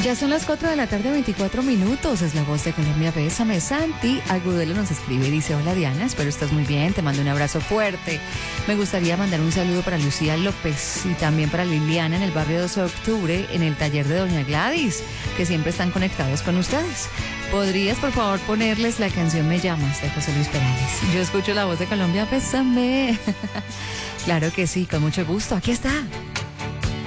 Ya son las 4 de la tarde, 24 minutos. Es la voz de Colombia. Bésame. Santi Agudelo nos escribe y dice: hola Diana, espero estés muy bien. Te mando un abrazo fuerte. Me gustaría mandar un saludo para Lucía López y también para Liliana en el barrio 12 de octubre, en el taller de Doña Gladys, que siempre están conectados con ustedes. ¿Podrías, por favor, ponerles la canción Me Llamas de José Luis Perales? Yo escucho la voz de Colombia. Bésame. Claro que sí, con mucho gusto. Aquí está.